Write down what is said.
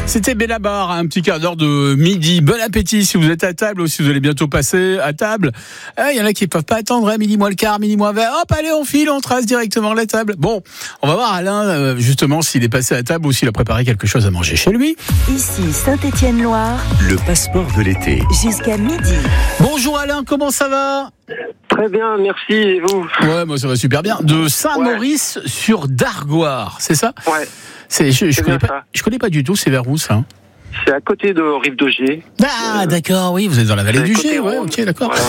C'était Bellabar, un petit quart d'heure de midi. Bon appétit si vous êtes à table ou si vous allez bientôt passer à table. Il y en a qui ne peuvent pas attendre, midi moins le quart, midi moins 20. Hop, allez, on file, on trace directement la table. Bon, on va voir Alain, justement, s'il est passé à table ou s'il a préparé quelque chose à manger chez lui. Ici Saint-Étienne-Loire, Le passeport de l'été. jusqu'à midi. Bonjour Alain, comment ça va ? Très bien, merci, et vous ? Ouais, moi ça va super bien. De Saint-Maurice sur Dargoire, c'est ça ? Ouais, Je connais pas du tout, c'est vers où ça ? c'est à côté de Rive-d'Augier. Ah d'accord, oui, vous êtes dans la vallée C'est du côté Gier, ouais, Rhône. ok, d'accord. Voilà.